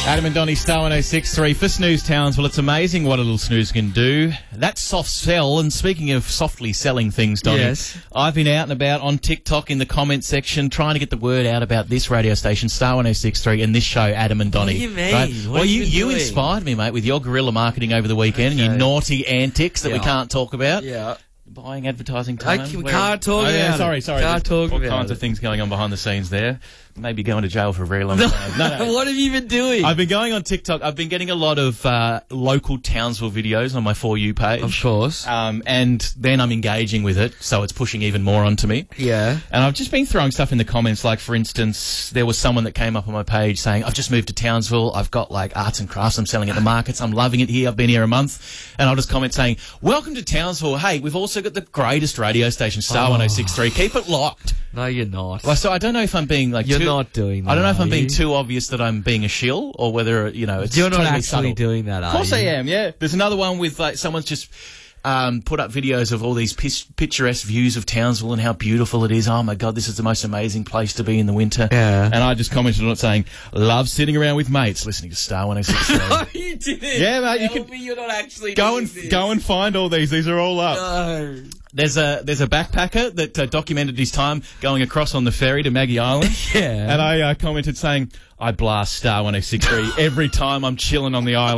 Adam and Donnie, Star 106.3 for Snooze Towns. Well, it's amazing what a little snooze can do. That's soft sell. And speaking of softly selling things, Donnie, Yes. I've been out and about on TikTok in the comment section trying to get the word out about this radio station, Star 106.3, and this show, Adam and Donnie. What do you mean? Right? What Well, have you you been doing? inspired me, mate, with your guerrilla marketing over the weekend and your Okay. naughty antics that we Yeah. can't talk about. Yeah. Buying advertising time. We can't talk about yeah, it. sorry. Can't There's talk all about kinds it. of things going on behind the scenes there. Maybe going to jail for a very long time. No. What have you been doing? I've been going on TikTok. I've been getting a lot of local Townsville videos on my For You page. Of course. And then I'm engaging with it, so it's pushing even more onto me. Yeah. And I've just been throwing stuff in the comments, like, for instance, there was someone that came up on my page saying, I've just moved to Townsville, I've got, like, arts and crafts I'm selling at the markets, I'm loving it here, I've been here a month. And I'll just comment saying, welcome to Townsville, hey, we've also got the greatest radio station, Star 106.3, keep it locked. No, you're not. Well, so I don't know if I'm being, like, You're not doing that, I don't know if I'm are being you? too obvious that I'm being a shill, or whether, you know, it's You're not totally actually subtle. doing that, are you? Of course I am, yeah. There's another one with, like, someone's just put up videos of all these picturesque views of Townsville and how beautiful it is. Oh, my God, this is the most amazing place to be in the winter. Yeah. And I just commented on it saying, love sitting around with mates listening to Star 106.3. No, you didn't. Yeah, mate, you Tell can- me you're not actually Go doing and this. go and find all these. These are all up. No. There's a backpacker that documented his time going across on the ferry to Maggie Island. Yeah. And I commented saying, I blast Star 106.3 every time I'm chilling on the island.